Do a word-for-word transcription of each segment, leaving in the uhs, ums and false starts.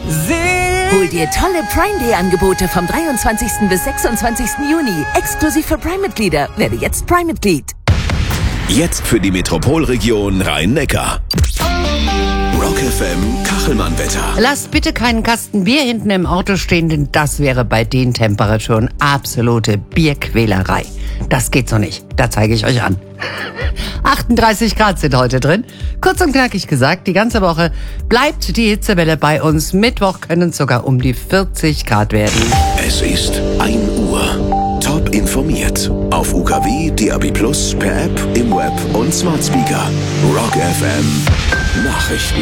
Hol dir tolle Prime Day Angebote vom dreiundzwanzigsten bis sechsundzwanzigsten Juni. Exklusiv für Prime-Mitglieder. Werde jetzt Prime-Mitglied. Jetzt für die Metropolregion Rhein-Neckar. Rock F M Kachelmann-Wetter. Lasst bitte keinen Kasten Bier hinten im Auto stehen, denn das wäre bei den Temperaturen absolute Bierquälerei. Das geht so nicht. Da zeige ich euch an. achtunddreißig Grad sind heute drin. Kurz und knackig gesagt, die ganze Woche bleibt die Hitzewelle bei uns. Mittwoch können es sogar um die vierzig Grad werden. Es ist ein Uhr. Top informiert. Auf U K W, D A B Plus, per App, im Web und Smart Speaker. Rock F M Nachrichten.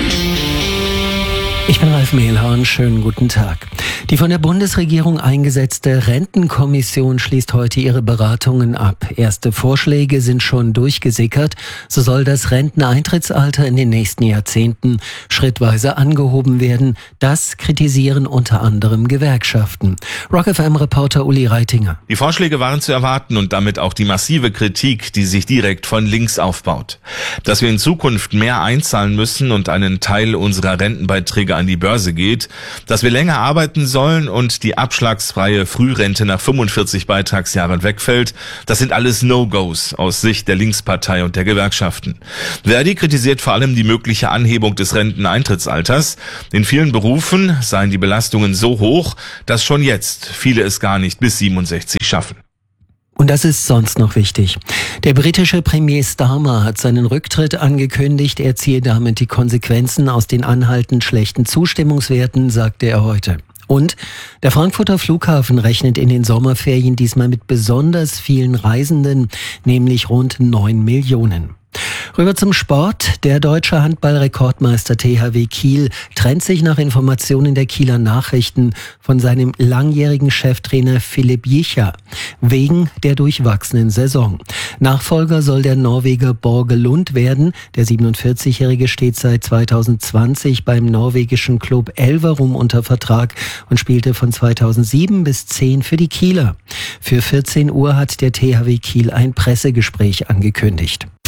Ich bin Ralf Mehlhorn, schönen guten Tag. Die von der Bundesregierung eingesetzte Rentenkommission schließt heute ihre Beratungen ab. Erste Vorschläge sind schon durchgesickert. So soll das Renteneintrittsalter in den nächsten Jahrzehnten schrittweise angehoben werden. Das kritisieren unter anderem Gewerkschaften. Rock F M-Reporter Uli Reitinger. Die Vorschläge waren zu erwarten und damit auch die massive Kritik, die sich direkt von links aufbaut. Dass wir in Zukunft mehr einzahlen müssen und einen Teil unserer Rentenbeiträge an die Börse geht, dass wir länger arbeiten sollen und die abschlagsfreie Frührente nach fünfundvierzig Beitragsjahren wegfällt, das sind alles No-Gos aus Sicht der Linkspartei und der Gewerkschaften. Verdi kritisiert vor allem die mögliche Anhebung des Renteneintrittsalters. In vielen Berufen seien die Belastungen so hoch, dass schon jetzt viele es gar nicht bis siebenundsechzig schaffen. Und das ist sonst noch wichtig. Der britische Premier Starmer hat seinen Rücktritt angekündigt. Er ziehe damit die Konsequenzen aus den anhaltend schlechten Zustimmungswerten, sagte er heute. Und der Frankfurter Flughafen rechnet in den Sommerferien diesmal mit besonders vielen Reisenden, nämlich rund neun Millionen. Rüber zum Sport. Der deutsche Handball-Rekordmeister T H W Kiel trennt sich nach Informationen der Kieler Nachrichten von seinem langjährigen Cheftrainer Philipp Jicha wegen der durchwachsenen Saison. Nachfolger soll der Norweger Borge Lund werden. Der siebenundvierzigjährige steht seit zweitausendzwanzig beim norwegischen Club Elverum unter Vertrag und spielte von zweitausendsieben bis zehn für die Kieler. Für vierzehn Uhr hat der T H W Kiel ein Pressegespräch angekündigt.